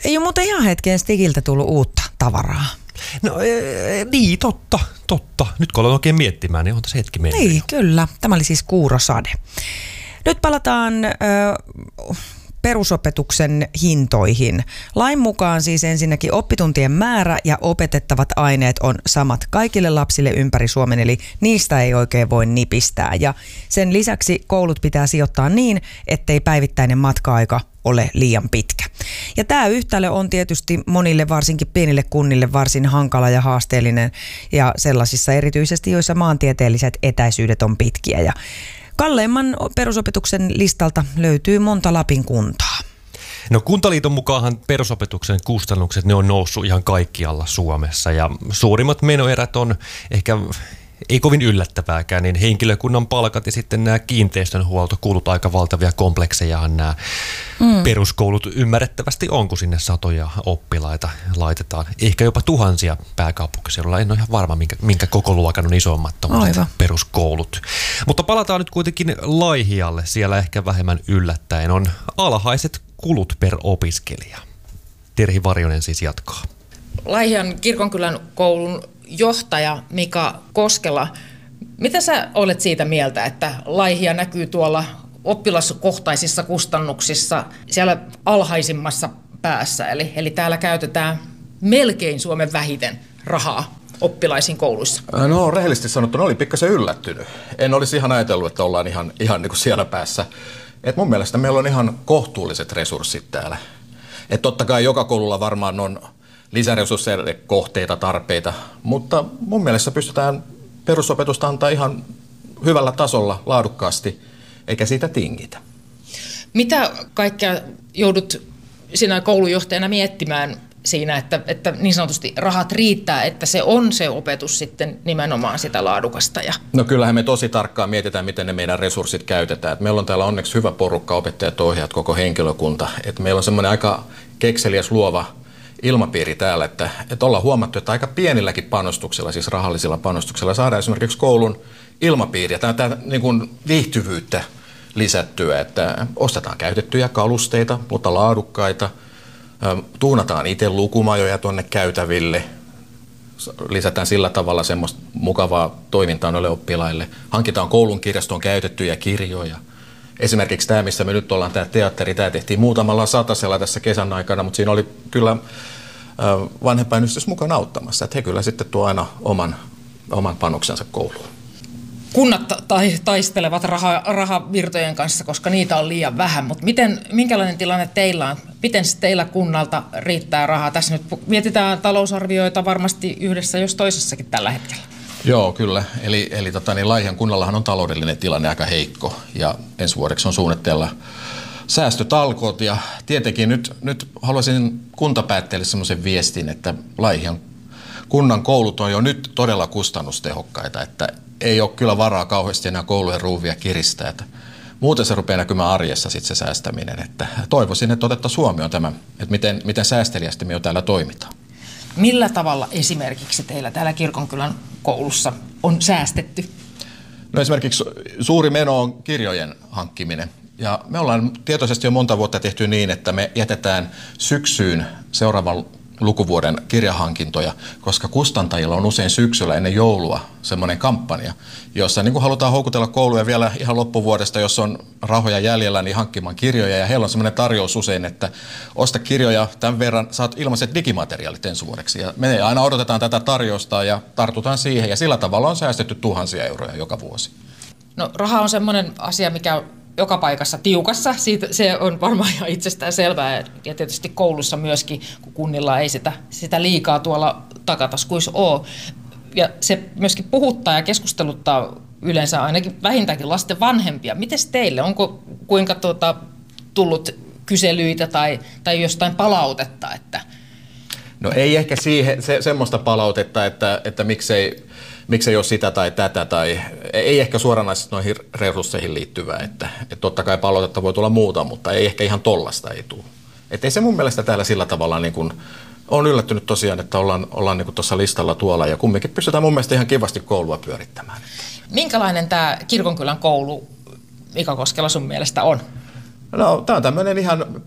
Ei ole muuten ihan hetkeen Stigiltä tullut uutta tavaraa. No niin, totta. Nyt kun olen oikein miettimään, niin on tässä hetki mennyt. Niin, kyllä. Tämä oli siis Kuurosade. Nyt palataan perusopetuksen hintoihin. Lain mukaan siis ensinnäkin oppituntien määrä ja opetettavat aineet on samat kaikille lapsille ympäri Suomen, eli niistä ei oikein voi nipistää. Ja sen lisäksi koulut pitää sijoittaa niin, ettei päivittäinen matka-aika ole liian pitkä. Ja tämä yhtälö on tietysti monille, varsinkin pienille kunnille, varsin hankala ja haasteellinen, ja sellaisissa erityisesti, joissa maantieteelliset etäisyydet on pitkiä. Ja kalleimman perusopetuksen listalta löytyy monta Lapin kuntaa. No Kuntaliiton mukaanhan perusopetuksen kustannukset, ne on noussut ihan kaikkialla Suomessa, ja suurimmat menoerät on ehkä ei kovin yllättävääkään, niin henkilökunnan palkat ja sitten nämä kiinteistönhuoltokulut, aika valtavia kompleksejahan nämä peruskoulut ymmärrettävästi on, kun sinne satoja oppilaita laitetaan. Ehkä jopa tuhansia pääkaupunkiseudulla. En ole ihan varma, minkä koko luokan on isommat peruskoulut. Mutta palataan nyt kuitenkin Laihialle. Siellä ehkä vähemmän yllättäen on alhaiset kulut per opiskelija. Terhi Varjonen siis jatkaa. Laihian kirkonkylän koulun johtaja Mika Koskela, mitä sä olet siitä mieltä, että Laihia näkyy tuolla oppilaskohtaisissa kustannuksissa siellä alhaisimmassa päässä, eli täällä käytetään melkein Suomen vähiten rahaa oppilaisiin kouluissa? No rehellisesti sanottuna oli pikkasen yllättynyt. En olisi ihan ajatellut, että ollaan ihan niin kuin siellä päässä. Et mun mielestä meillä on ihan kohtuulliset resurssit täällä. Et totta kai joka koululla varmaan on lisäresursseille kohteita, tarpeita, mutta mun mielestä pystytään perusopetusta antaa ihan hyvällä tasolla, laadukkaasti, eikä siitä tingitä. Mitä kaikkea joudut sinä koulujohtajana miettimään siinä, että niin sanotusti rahat riittää, että se on se opetus sitten nimenomaan sitä laadukasta? No kyllähän me tosi tarkkaan mietitään, miten ne meidän resurssit käytetään. Et meillä on täällä onneksi hyvä porukka, opettajat, ohjaajat, koko henkilökunta. Et meillä on semmoinen aika kekseliäs, luova ilmapiiri täällä, että ollaan huomattu, että aika pienilläkin panostuksilla, siis rahallisilla panostuksilla, saadaan esimerkiksi koulun ilmapiiriä, tätä niin kuin viihtyvyyttä lisättyä, että ostetaan käytettyjä kalusteita, mutta laadukkaita, tuunataan itse lukumajoja tuonne käytäville, lisätään sillä tavalla semmoista mukavaa toimintaa noille oppilaille, hankitaan koulun kirjastoon käytettyjä kirjoja. Esimerkiksi tämä, missä me nyt ollaan, tämä teatteri, tämä tehtiin muutamalla satasella tässä kesän aikana, mutta siinä oli kyllä vanhempainyhdistys mukana auttamassa, että he kyllä sitten tuo aina oman panoksensa kouluun. Kunnat taistelevat rahavirtojen kanssa, koska niitä on liian vähän, mutta minkälainen tilanne teillä on? Miten teillä kunnalta riittää rahaa? Tässä nyt mietitään talousarvioita varmasti yhdessä jos toisessakin tällä hetkellä. Joo, kyllä. Eli Laihian kunnallahan on taloudellinen tilanne aika heikko ja ensi vuodeksi on suunnitteilla säästötalkoot ja tietenkin nyt haluaisin kuntapäättäjille semmoisen viestin, että Laihian kunnan koulut on jo nyt todella kustannustehokkaita, että ei ole kyllä varaa kauheasti enää koulujen ruuvia kiristää, että muuten se rupeaa näkymään arjessa sitten se säästäminen, että toivoisin, että otettaisiin huomioon tämä, että miten säästeliästi me jo täällä toimitaan. Millä tavalla esimerkiksi teillä täällä kirkonkylän koulussa on säästetty? No esimerkiksi suuri meno on kirjojen hankkiminen. Ja me ollaan tietoisesti jo monta vuotta tehty niin, että me jätetään syksyyn seuraavan lukuvuoden kirjahankintoja, koska kustantajilla on usein syksyllä ennen joulua semmoinen kampanja, jossa niin kuin halutaan houkutella kouluja vielä ihan loppuvuodesta, jos on rahoja jäljellä, niin hankkimaan kirjoja. Ja heillä on semmoinen tarjous usein, että osta kirjoja tämän verran, saat ilmaiset digimateriaalit ensi vuodeksi. Ja me aina odotetaan tätä tarjousta ja tartutaan siihen. Ja sillä tavalla on säästetty tuhansia euroja joka vuosi. No raha on semmoinen asia, mikä joka paikassa tiukassa. Se on varmaan ihan itsestään selvää ja tietysti koulussa myöskin, kun kunnilla ei sitä liikaa tuolla takataskuissa ole. Ja se myöskin puhuttaa ja keskusteluttaa yleensä ainakin vähintäänkin lasten vanhempia. Mites teille? Onko kuinka tullut kyselyitä tai jostain palautetta? No ei ehkä semmoista palautetta, että miksei ole sitä tai tätä, tai ei ehkä suoranaisesti noihin resursseihin liittyvää, että totta kai palautetta voi tulla muuta, mutta ei ehkä ihan tollasta ei tule. Että ei se mun mielestä täällä sillä tavalla, niin kuin, olen yllättynyt tosiaan, että ollaan niin kuin tuossa listalla tuolla, ja kumminkin pystytään mun mielestä ihan kivasti koulua pyörittämään. Minkälainen tämä kirkonkylän koulu, Mika Koskela, sun mielestä on? No tämä on tämmöinen ihan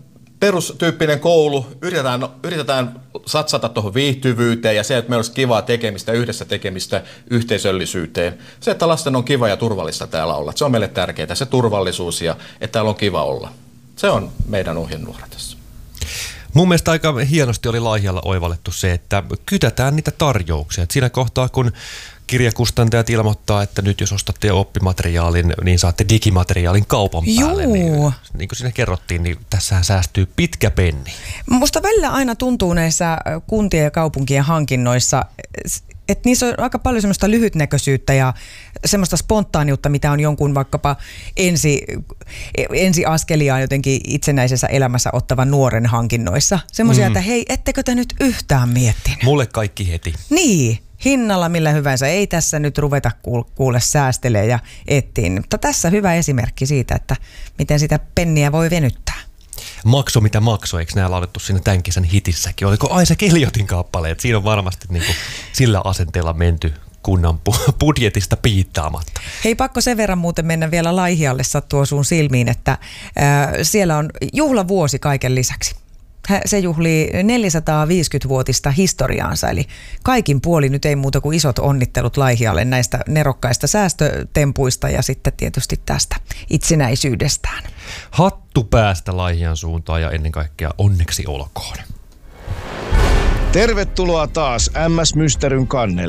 perustyyppinen koulu, yritetään satsata tuohon viihtyvyyteen ja se, että meillä olisi kivaa tekemistä, yhdessä tekemistä yhteisöllisyyteen. Se, että lasten on kiva ja turvallista täällä olla. Se on meille tärkeää, se turvallisuus ja että täällä on kiva olla. Se on meidän ohjenuora tässä. Mun mielestä aika hienosti oli Laihialla oivallettu se, että kytätään niitä tarjouksia. Et siinä kohtaa, kun kirjakustantajat ilmoittaa, että nyt jos ostatte oppimateriaalin, niin saatte digimateriaalin kaupan päälle. Niin kuin siinä kerrottiin, niin tässähän säästyy pitkä penni. Musta välillä aina tuntuu näissä kuntien ja kaupunkien hankinnoissa, että niissä on aika paljon semmoista lyhytnäköisyyttä ja semmoista spontaaniutta, mitä on jonkun vaikkapa ensiaskeliaan jotenkin itsenäisessä elämässä ottavan nuoren hankinnoissa. Semmoisia, että hei, ettekö te nyt yhtään miettinyt? Mulle kaikki heti. Niin, hinnalla millä hyvänsä. Ei tässä nyt ruveta kuule säästelee ja etsiin. Mutta tässä hyvä esimerkki siitä, että miten sitä penniä voi venyttää. Makso mitä maksoi, eikö nämä laulettu siinä tämän kesän hitissäkin? Oliko Isaac Elliotin kappaleet? Siinä on varmasti niin kuin sillä asenteella menty kunnan budjetista piittaamatta. Hei, pakko sen verran muuten mennä vielä Laihialle, sattuu sun silmiin, että siellä on juhlavuosi kaiken lisäksi. Se juhlii 450-vuotista historiaansa, eli kaikin puoli nyt ei muuta kuin isot onnittelut Laihialle näistä nerokkaista säästötempuista ja sitten tietysti tästä itsenäisyydestään. Hattu päästä Laihian suuntaan ja ennen kaikkea onneksi olkoon. Tervetuloa taas MS Mysteryn kannelle.